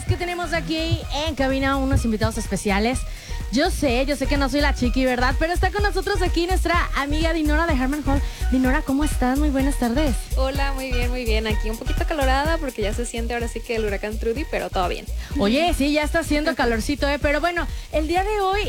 que tenemos aquí en cabina unos invitados especiales. Yo sé que no soy la chiqui, ¿verdad? Pero está con nosotros aquí nuestra amiga Dinora de Harman Hall. Dinora, ¿cómo estás? Muy buenas tardes. Hola, muy bien, muy bien. Aquí un poquito acalorada porque ya se siente ahora sí que el huracán Trudy, pero todo bien. Oye, sí, ya está haciendo calorcito, Pero bueno, el día de hoy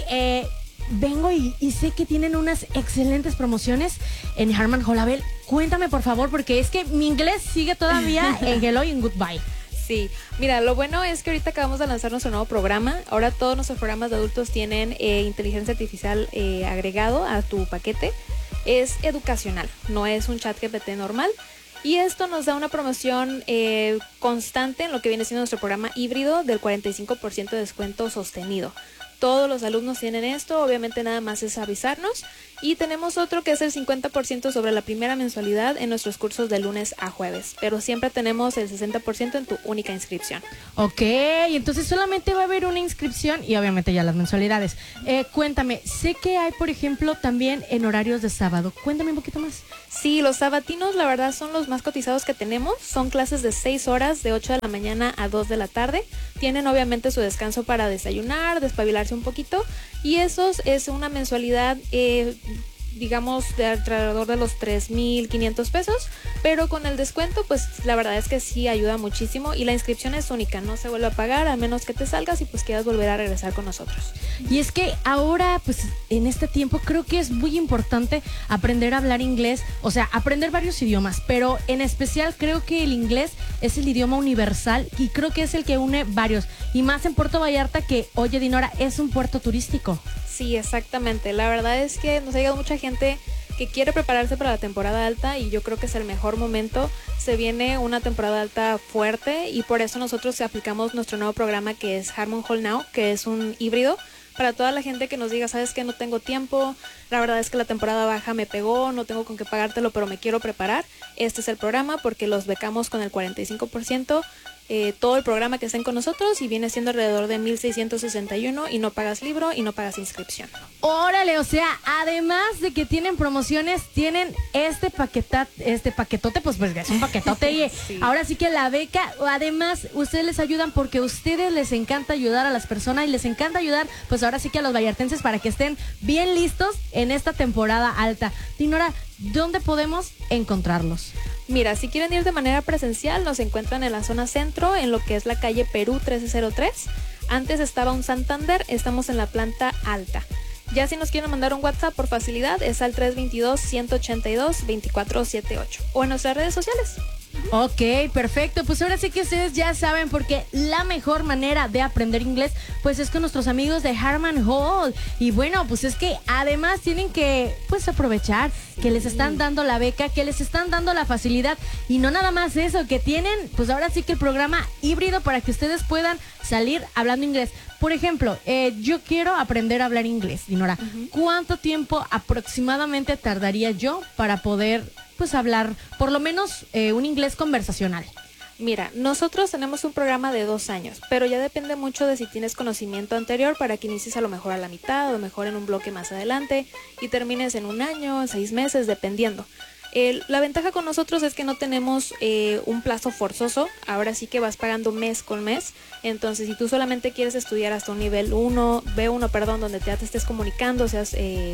vengo y sé que tienen unas excelentes promociones en Harman Hall. Abel, cuéntame por favor, porque es que mi inglés sigue todavía en hello y en goodbye. Sí, mira, lo bueno es que ahorita acabamos de lanzar nuestro nuevo programa. Ahora todos nuestros programas de adultos tienen inteligencia artificial agregado a tu paquete. Es educacional, no es un chat GPT normal. Y esto nos da una promoción constante en lo que viene siendo nuestro programa híbrido del 45% de descuento sostenido. Todos los alumnos tienen esto, obviamente nada más es avisarnos. Y tenemos otro que es el 50% sobre la primera mensualidad en nuestros cursos de lunes a jueves. Pero siempre tenemos el 60% en tu única inscripción. Ok, entonces solamente va a haber una inscripción y obviamente ya las mensualidades. Cuéntame, sé que hay, por ejemplo, también en horarios de sábado. Cuéntame un poquito más. Sí, los sabatinos la verdad son los más cotizados que tenemos. Son clases de 6 horas, de 8 de la mañana a 2 de la tarde. Tienen obviamente su descanso para desayunar, despabilarse un poquito. Y esos es una mensualidad, digamos, de alrededor de los 3,500 pesos. Pero con el descuento, pues la verdad es que sí ayuda muchísimo. Y la inscripción es única, no se vuelve a pagar a menos que te salgas y pues quieras volver a regresar con nosotros. Y es que ahora, pues en este tiempo creo que es muy importante aprender a hablar inglés, o sea, aprender varios idiomas, pero en especial creo que el inglés es el idioma universal y creo que es el que une varios, y más en Puerto Vallarta que, oye Dinora, es un puerto turístico. Sí, exactamente, la verdad es que nos ha llegado mucha gente que quiere prepararse para la temporada alta y yo creo que es el mejor momento. Se viene una temporada alta fuerte y por eso nosotros aplicamos nuestro nuevo programa que es Harman Hall Now, que es un híbrido para toda la gente que nos diga, sabes que no tengo tiempo, la verdad es que la temporada baja me pegó, no tengo con qué pagártelo, pero me quiero preparar. Este es el programa porque los becamos con el 45%. Todo el programa que estén con nosotros y viene siendo alrededor de 1,661 y no pagas libro y no pagas inscripción. Órale, o sea, además de que tienen promociones, tienen este paquetote, pues es un paquetote y sí. Ahora sí que la beca, además ustedes les ayudan porque a ustedes les encanta ayudar a las personas y les encanta ayudar, pues ahora sí que a los vallartenses para que estén bien listos en esta temporada alta. Dinora, ¿dónde podemos encontrarlos? Mira, si quieren ir de manera presencial, nos encuentran en la zona centro, en lo que es la calle Perú 1303. Antes estaba un Santander, estamos en la planta alta. Ya si nos quieren mandar un WhatsApp por facilidad, es al 322-182-2478 o en nuestras redes sociales. Ok, perfecto. Pues ahora sí que ustedes ya saben porque la mejor manera de aprender inglés pues es con nuestros amigos de Harman Hall. Y bueno, pues es que además tienen que pues aprovechar que les están dando la beca, que les están dando la facilidad. Y no nada más eso, que tienen pues ahora sí que el programa híbrido para que ustedes puedan salir hablando inglés. Por ejemplo, yo quiero aprender a hablar inglés, Dinora. ¿Cuánto tiempo aproximadamente tardaría yo para poder pues hablar por lo menos un inglés conversacional? Mira, nosotros tenemos un programa de 2 años, pero ya depende mucho de si tienes conocimiento anterior para que inicies a lo mejor a la mitad, o a lo mejor en un bloque más adelante y termines en 1 año, 6 meses, dependiendo. La ventaja con nosotros es que no tenemos un plazo forzoso, ahora sí que vas pagando mes con mes, entonces si tú solamente quieres estudiar hasta un nivel B1, donde ya te estés comunicando, seas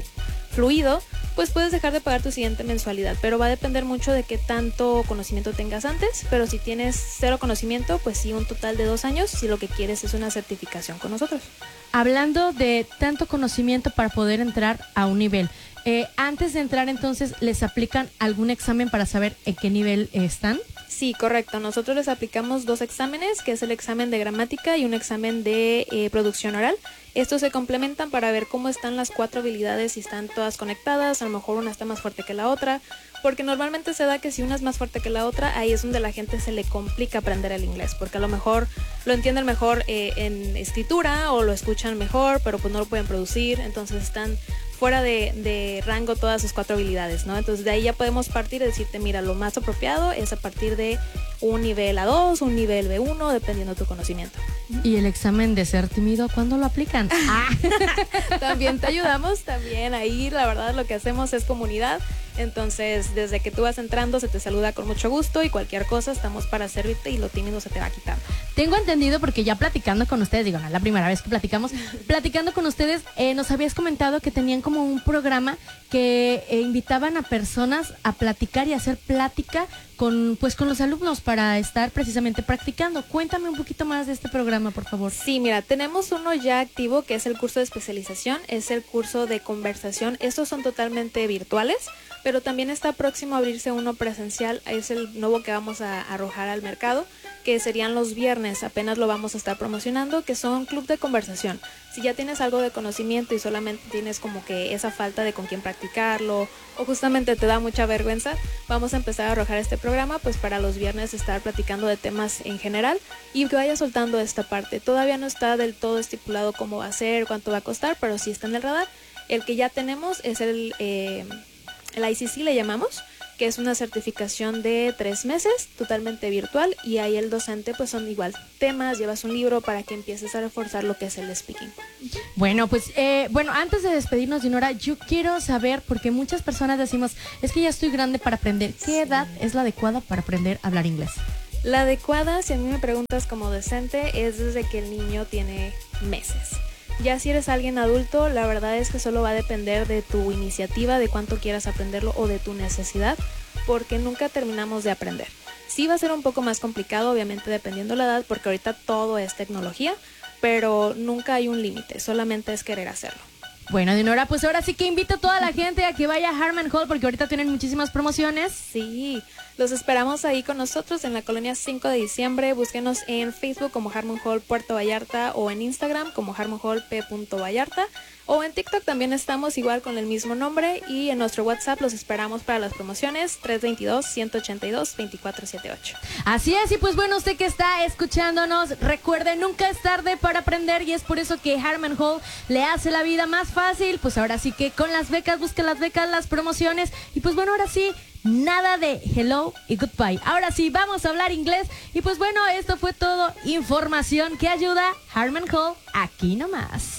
fluido, pues puedes dejar de pagar tu siguiente mensualidad, pero va a depender mucho de qué tanto conocimiento tengas antes, pero si tienes 0 conocimiento, pues sí, un total de 2 años, si lo que quieres es una certificación con nosotros. Hablando de tanto conocimiento para poder entrar a un nivel, antes de entrar entonces, ¿les aplican algún examen para saber en qué nivel están? Sí, correcto. Nosotros les aplicamos 2 exámenes, que es el examen de gramática y un examen de producción oral. Estos se complementan para ver cómo están las 4 habilidades, si están todas conectadas, a lo mejor una está más fuerte que la otra, porque normalmente se da que si una es más fuerte que la otra, ahí es donde a la gente se le complica aprender el inglés, porque a lo mejor lo entienden mejor en escritura o lo escuchan mejor, pero pues no lo pueden producir, entonces están fuera de rango todas sus 4 habilidades, ¿no? Entonces de ahí ya podemos partir y decirte, mira, lo más apropiado es a partir de un nivel A2, un nivel B1, dependiendo de tu conocimiento. ¿Y el examen de ser tímido, cuándo lo aplican? También te ayudamos, también ahí la verdad lo que hacemos es comunidad. Entonces, desde que tú vas entrando, se te saluda con mucho gusto y cualquier cosa estamos para servirte y lo tímido se te va a quitar. Tengo entendido porque ya platicando con ustedes, digo, no es la primera vez que platicamos, platicando con ustedes, nos habías comentado que tenían como un programa que invitaban a personas a platicar y hacer plática con los alumnos para estar precisamente practicando. Cuéntame un poquito más de este programa, por favor. Sí, mira, tenemos uno ya activo que es el curso de especialización, es el curso de conversación. Estos son totalmente virtuales, pero también está próximo a abrirse uno presencial, es el nuevo que vamos a arrojar al mercado, que serían los viernes, apenas lo vamos a estar promocionando, que son club de conversación. Si ya tienes algo de conocimiento y solamente tienes como que esa falta de con quién practicarlo o justamente te da mucha vergüenza, vamos a empezar a arrojar este programa pues para los viernes estar platicando de temas en general y que vaya soltando esta parte. Todavía no está del todo estipulado cómo va a ser, cuánto va a costar, pero sí está en el radar. El que ya tenemos es el ICC, le llamamos, que es una certificación de 3 meses, totalmente virtual, y ahí el docente pues son igual temas, llevas un libro para que empieces a reforzar lo que es el speaking. Bueno, pues antes de despedirnos, Dinora, yo quiero saber, porque muchas personas decimos, es que ya estoy grande para aprender, ¿qué edad es la adecuada para aprender a hablar inglés? La adecuada, si a mí me preguntas como docente, es desde que el niño tiene meses. Ya si eres alguien adulto, la verdad es que solo va a depender de tu iniciativa, de cuánto quieras aprenderlo o de tu necesidad, porque nunca terminamos de aprender. Sí va a ser un poco más complicado, obviamente dependiendo la edad, porque ahorita todo es tecnología, pero nunca hay un límite, solamente es querer hacerlo. Bueno, Dinora, pues ahora sí que invito a toda la gente a que vaya a Harman Hall porque ahorita tienen muchísimas promociones. Sí, los esperamos ahí con nosotros en la colonia 5 de diciembre. Búsquenos en Facebook como Harman Hall Puerto Vallarta o en Instagram como Harman Hall P.Vallarta. O en TikTok también estamos igual con el mismo nombre y en nuestro WhatsApp los esperamos para las promociones 322-182-2478. Así es, y pues bueno, usted que está escuchándonos, recuerde, nunca es tarde para aprender y es por eso que Harman Hall le hace la vida más fácil. Pues ahora sí que con las becas, busque las becas, las promociones y pues bueno, ahora sí, nada de hello y goodbye. Ahora sí, vamos a hablar inglés y pues bueno, esto fue todo información que ayuda. Harman Hall, aquí nomás.